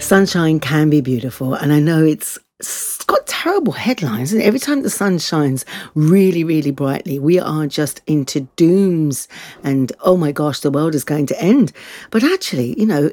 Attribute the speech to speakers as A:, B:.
A: Sunshine can be beautiful, and I know it's got terrible headlines, and every time the sun shines really, really brightly, we are just into dooms and oh my gosh, the world is going to end. But actually,